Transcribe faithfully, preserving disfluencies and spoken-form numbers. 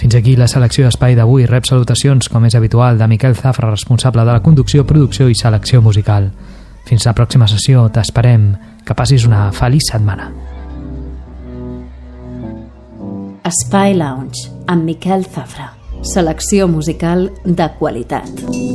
Fins aquí la selecció d'Espai d'avui. Rep salutacions, com és habitual, de Miquel Zafra, responsable de la conducció, producció i selecció musical. Fins la pròxima sessió, t'esperem. Que passis una feliç setmana. Espai Lounge, amb Miquel Zafra. Selecció musical de qualitat.